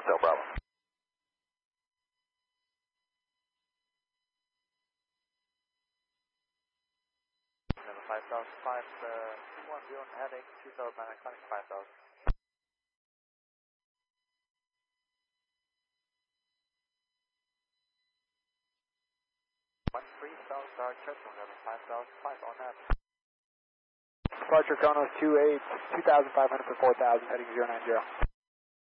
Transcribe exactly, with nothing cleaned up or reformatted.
Hotel Bravo. five thousand five, uh, one zero, heading two thousand nine, climbing five thousand. one three south, departure, five thousand five on that. Departure Kronos two eight, two thousand five hundred for four thousand, heading zero nine zero.